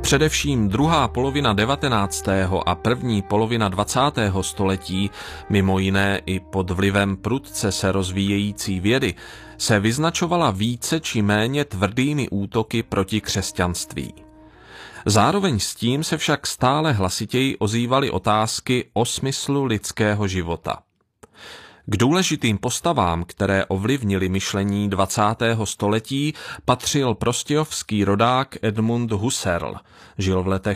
Především druhá polovina 19. a první polovina 20. století, mimo jiné i pod vlivem prudce se rozvíjející vědy, se vyznačovala více či méně tvrdými útoky proti křesťanství. Zároveň s tím se však stále hlasitěji ozývaly otázky o smyslu lidského života. K důležitým postavám, které ovlivnily myšlení 20. století, patřil prostějovský rodák Edmund Husserl, žil v letech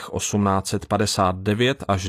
1859 až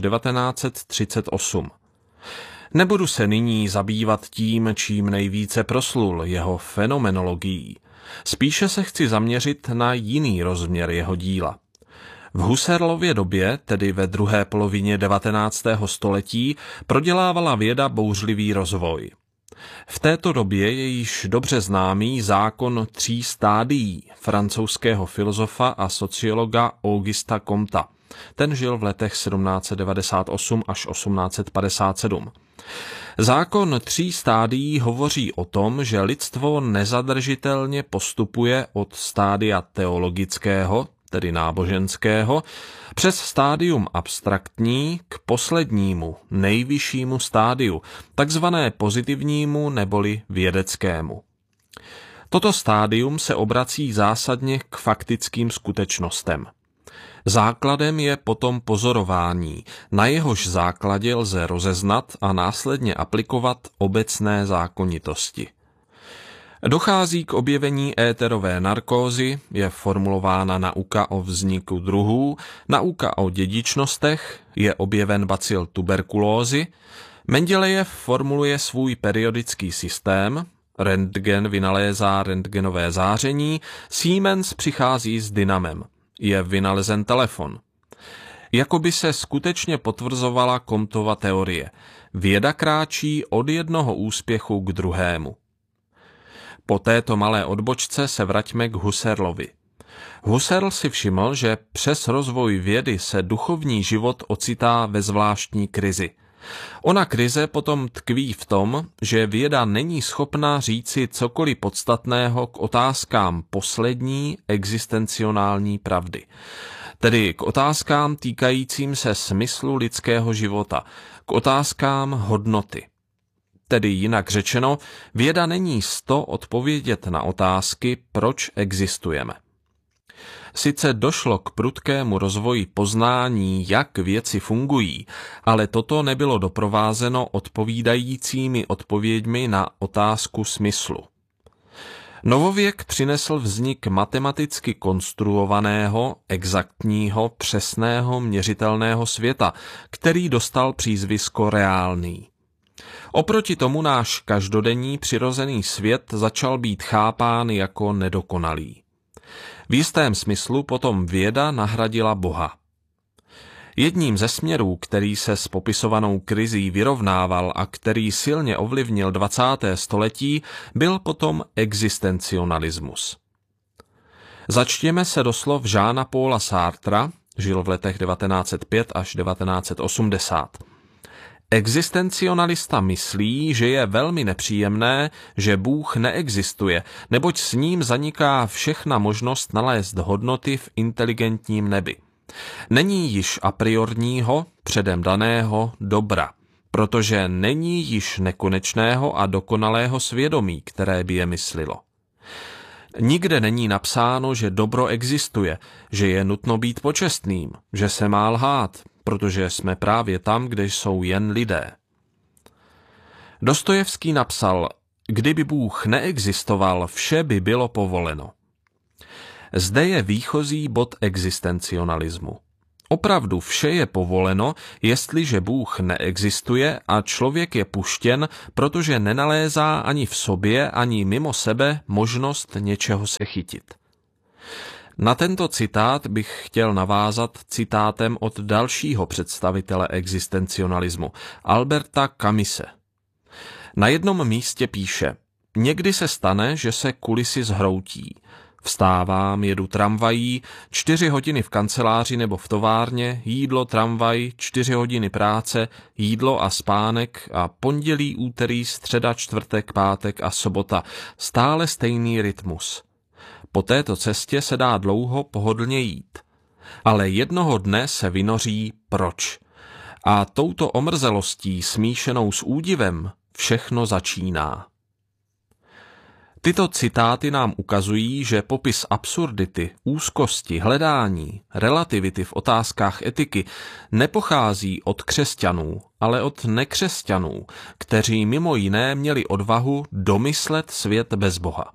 1938. Nebudu se nyní zabývat tím, čím nejvíce proslul, jeho fenomenologií. Spíše se chci zaměřit na jiný rozměr jeho díla. V Husserlově době, tedy ve druhé polovině 19. století, prodělávala věda bouřlivý rozvoj. V této době je již dobře známý zákon 3 stádií francouzského filozofa a sociologa Augusta Comta. Ten žil v letech 1798 až 1857. Zákon 3 stádií hovoří o tom, že lidstvo nezadržitelně postupuje od stádia teologického, tedy náboženského, přes stádium abstraktní k poslednímu, nejvyššímu stádiu, takzvané pozitivnímu neboli vědeckému. Toto stádium se obrací zásadně k faktickým skutečnostem. Základem je potom pozorování, na jehož základě lze rozeznat a následně aplikovat obecné zákonitosti. Dochází k objevení éterové narkózy, je formulována nauka o vzniku druhů, nauka o dědičnostech, je objeven bacil tuberkulózy, Mendelejev formuluje svůj periodický systém, Rentgen vynalézá rentgenové záření, Siemens přichází s dynamem, je vynalezen telefon. Jakoby se skutečně potvrzovala Comtova teorie. Věda kráčí od jednoho úspěchu k druhému. Po této malé odbočce se vraťme k Husserlovi. Husserl si všiml, že přes rozvoj vědy se duchovní život ocitá ve zvláštní krizi. Ona krize potom tkví v tom, že věda není schopna říci cokoliv podstatného k otázkám poslední existencionální pravdy. Tedy k otázkám týkajícím se smyslu lidského života, k otázkám hodnoty. Tedy jinak řečeno, věda není sto odpovědět na otázky, proč existujeme. Sice došlo k prudkému rozvoji poznání, jak věci fungují, ale toto nebylo doprovázeno odpovídajícími odpověďmi na otázku smyslu. Novověk přinesl vznik matematicky konstruovaného, exaktního, přesného, měřitelného světa, který dostal přízvisko reálný. Oproti tomu náš každodenní přirozený svět začal být chápán jako nedokonalý. V jistém smyslu potom věda nahradila Boha. Jedním ze směrů, který se s popisovanou krizí vyrovnával a který silně ovlivnil 20. století, byl potom existencionalismus. Začtěme se do slov Jeana Paula Sartra, žil v letech 1905 až 1980. Existencionalista myslí, že je velmi nepříjemné, že Bůh neexistuje, neboť s ním zaniká všechna možnost nalézt hodnoty v inteligentním nebi. Není již a priorního, předem daného dobra, protože není již nekonečného a dokonalého svědomí, které by je myslilo. Nikde není napsáno, že dobro existuje, že je nutno být počestným, že se má lhát, protože jsme právě tam, kde jsou jen lidé. Dostojevský napsal, kdyby Bůh neexistoval, vše by bylo povoleno. Zde je výchozí bod existencionalismu. Opravdu vše je povoleno, jestliže Bůh neexistuje a člověk je puštěn, protože nenalézá ani v sobě, ani mimo sebe možnost něčeho se chytit. Na tento citát bych chtěl navázat citátem od dalšího představitele existencionalismu, Alberta Camise. Na jednom místě píše, někdy se stane, že se kulisy zhroutí. Vstávám, jedu tramvají, 4 hodiny v kanceláři nebo v továrně, jídlo, tramvaj, 4 hodiny práce, jídlo a spánek a pondělí, úterý, středa, čtvrtek, pátek a sobota. Stále stejný rytmus. Po této cestě se dá dlouho pohodlně jít. Ale jednoho dne se vynoří proč. A touto omrzelostí smíšenou s údivem všechno začíná. Tyto citáty nám ukazují, že popis absurdity, úzkosti, hledání, relativity v otázkách etiky nepochází od křesťanů, ale od nekřesťanů, kteří mimo jiné měli odvahu domyslet svět bez Boha.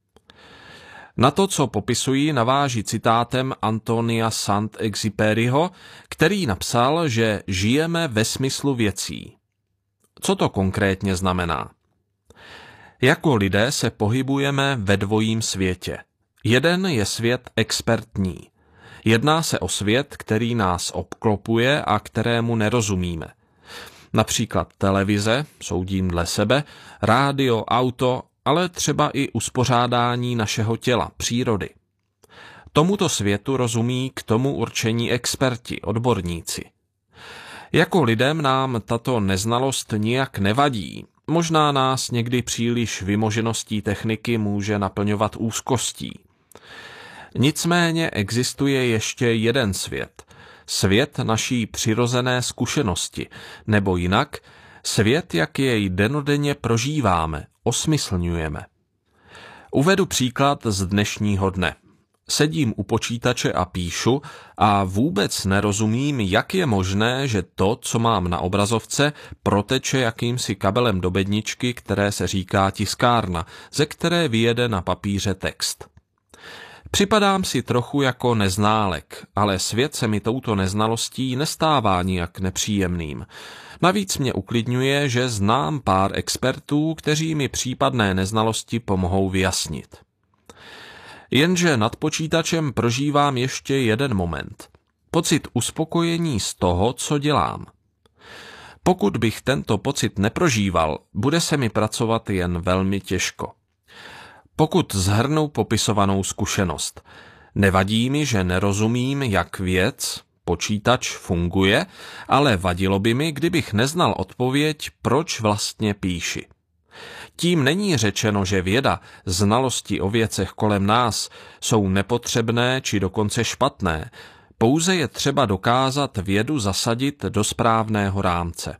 Na to, co popisují, naváží citátem Antonia Saint-Exupéryho, který napsal, že žijeme ve smyslu věcí. Co to konkrétně znamená? Jako lidé se pohybujeme ve dvojím světě. Jeden je svět expertní. Jedná se o svět, který nás obklopuje a kterému nerozumíme. Například televize, soudím dle sebe, rádio, auto, ale třeba i uspořádání našeho těla, přírody. Tomuto světu rozumí k tomu určení experti, odborníci. Jako lidem nám tato neznalost nijak nevadí. Možná nás někdy příliš vymožeností techniky může naplňovat úzkostí. Nicméně existuje ještě jeden svět. Svět naší přirozené zkušenosti, nebo jinak, svět, jak jej dennodenně prožíváme, osmyslňujeme. Uvedu příklad z dnešního dne. Sedím u počítače a píšu a vůbec nerozumím, jak je možné, že to, co mám na obrazovce, proteče jakýmsi kabelem do bedničky, které se říká tiskárna, ze které vyjede na papíře text. Připadám si trochu jako neználek, ale svět se mi touto neznalostí nestává nijak nepříjemným. Navíc mě uklidňuje, že znám pár expertů, kteří mi případné neznalosti pomohou vyjasnit. Jenže nad počítačem prožívám ještě jeden moment. Pocit uspokojení z toho, co dělám. Pokud bych tento pocit neprožíval, bude se mi pracovat jen velmi těžko. Pokud shrnu popisovanou zkušenost, nevadí mi, že nerozumím, jak věc, počítač funguje, ale vadilo by mi, kdybych neznal odpověď, proč vlastně píši. Tím není řečeno, že věda, znalosti o věcech kolem nás jsou nepotřebné či dokonce špatné, pouze je třeba dokázat vědu zasadit do správného rámce.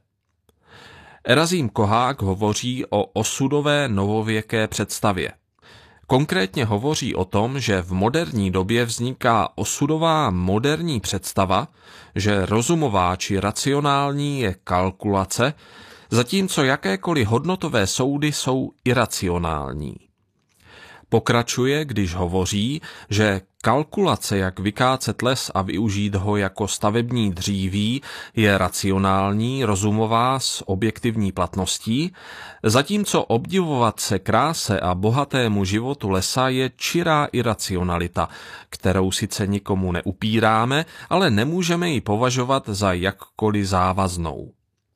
Erazím Kohák hovoří o osudové novověké představě. Konkrétně hovoří o tom, že v moderní době vzniká osudová moderní představa, že rozumová či racionální je kalkulace, zatímco jakékoliv hodnotové soudy jsou iracionální. Pokračuje, když hovoří, že kalkulace, jak vykácet les a využít ho jako stavební dříví, je racionální, rozumová s objektivní platností, zatímco obdivovat se kráse a bohatému životu lesa je čirá iracionalita, kterou sice nikomu neupíráme, ale nemůžeme ji považovat za jakkoliv závaznou.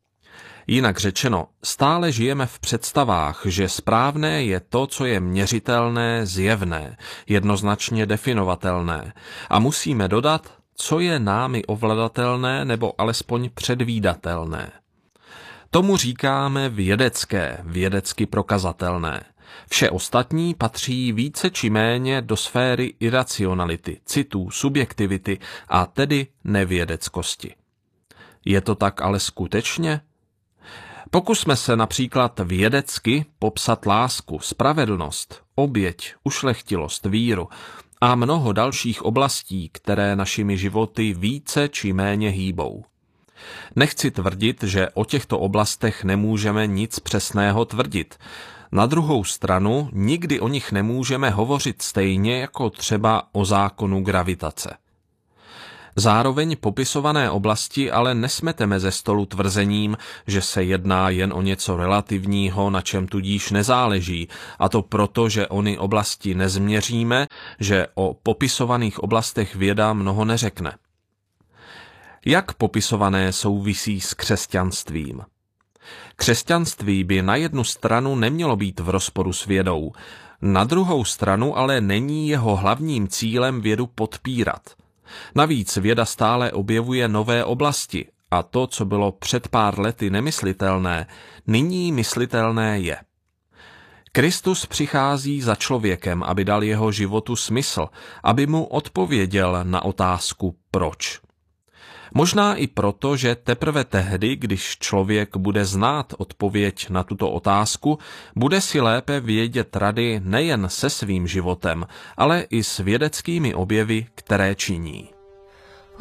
Jinak řečeno, stále žijeme v představách, že správné je to, co je měřitelné, zjevné, jednoznačně definovatelné, a musíme dodat, co je námi ovladatelné nebo alespoň předvídatelné. Tomu říkáme vědecké, vědecky prokazatelné. Vše ostatní patří více či méně do sféry iracionality, citů, subjektivity a tedy nevědeckosti. Je to tak ale skutečně? Pokusme se například vědecky popsat lásku, spravedlnost, oběť, ušlechtilost, víru a mnoho dalších oblastí, které našimi životy více či méně hýbou. Nechci tvrdit, že o těchto oblastech nemůžeme nic přesného tvrdit. Na druhou stranu nikdy o nich nemůžeme hovořit stejně jako třeba o zákonu gravitace. Zároveň popisované oblasti ale nesmeteme ze stolu tvrzením, že se jedná jen o něco relativního, na čem tudíž nezáleží, a to proto, že ony oblasti nezměříme, že o popisovaných oblastech věda mnoho neřekne. Jak popisované souvisí s křesťanstvím? Křesťanství by na jednu stranu nemělo být v rozporu s vědou, na druhou stranu ale není jeho hlavním cílem vědu podpírat. Navíc věda stále objevuje nové oblasti a to, co bylo před pár lety nemyslitelné, nyní myslitelné je. Kristus přichází za člověkem, aby dal jeho životu smysl, aby mu odpověděl na otázku Proč? Možná i proto, že teprve tehdy, když člověk bude znát odpověď na tuto otázku, bude si lépe vědět rady nejen se svým životem, ale i s vědeckými objevy, které činí.